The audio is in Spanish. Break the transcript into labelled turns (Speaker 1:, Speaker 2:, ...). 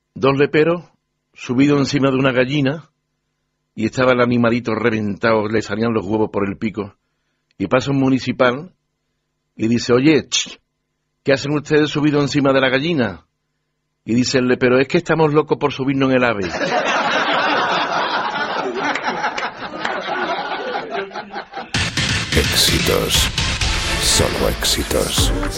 Speaker 1: Dos leperos subidos encima de una gallina y estaba el animalito reventado, le salían los huevos por el pico. Y pasa un municipal y dice, oye, ¿qué hacen ustedes subidos encima de la gallina? Y dice el lepero, es que estamos locos por subirnos en el ave.
Speaker 2: Éxitos, solo éxitos.